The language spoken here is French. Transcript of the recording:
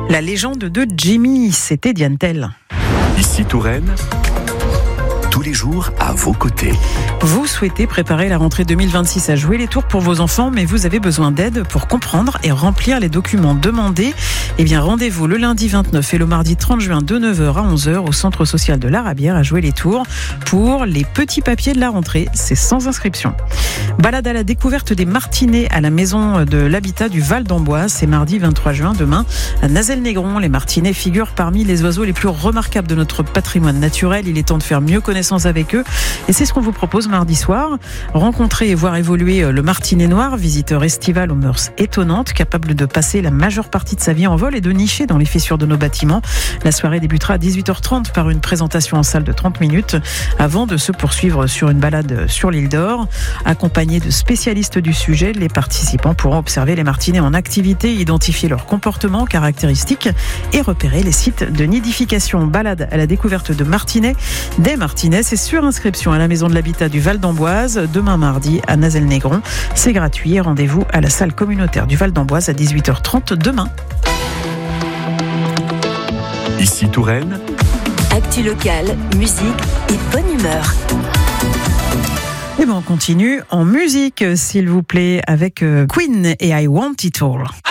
La légende de Jimmy, c'était Diane Tell. Ici Touraine, tous les jours à vos côtés. Vous souhaitez préparer la rentrée 2026 à jouer les tours pour vos enfants, mais vous avez besoin d'aide pour comprendre et remplir les documents demandés. Eh bien, rendez-vous le lundi 29 et le mardi 30 juin de 9h à 11h au centre social de l'Arabière à jouer les tours pour les petits papiers de la rentrée. C'est sans inscription. Balade à la découverte des martinets à la maison de l'habitat du Val d'Amboise. C'est mardi 23 juin, demain, à Nazelles-Négron. Les martinets figurent parmi les oiseaux les plus remarquables de notre patrimoine naturel. Il est temps de faire mieux connaissance avec eux. Et c'est ce qu'on vous propose mardi soir. Rencontrer et voir évoluer le martinet noir, visiteur estival aux mœurs étonnantes, capable de passer la majeure partie de sa vie en vol et de nicher dans les fissures de nos bâtiments. La soirée débutera à 18h30 par une présentation en salle de 30 minutes avant de se poursuivre sur une balade sur l'île d'Or. Accompagnés de spécialistes du sujet, les participants pourront observer les martinets en activité, identifier leurs comportements caractéristiques et repérer les sites de nidification. Balade à la découverte de martinets, des martinets, c'est sur inscription à la maison de l'habitat du Val d'Amboise, demain mardi à Nazelles-Négron. C'est gratuit, rendez-vous à la salle communautaire du Val d'Amboise à 18h30 demain. Ici Touraine, actu locale, musique et bonne humeur. Et on continue en musique, s'il vous plaît, avec Queen et I Want It All.